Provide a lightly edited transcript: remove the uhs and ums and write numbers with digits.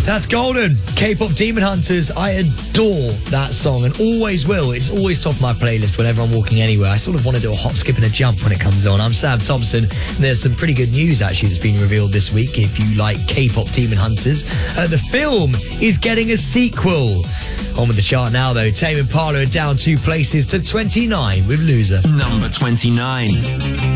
That's golden. K-pop Demon Hunters. I adore that song and always will. It's always top of my playlist whenever I'm walking anywhere. I sort of want to do a hop, skip and a jump when it comes on. I'm Sam Thompson. There's some pretty good news actually that's been revealed this week if you like K-pop Demon Hunters. The film is getting a sequel. On with the chart now though. Tame Impala are down 2 places to 29 with Loser. Number 29.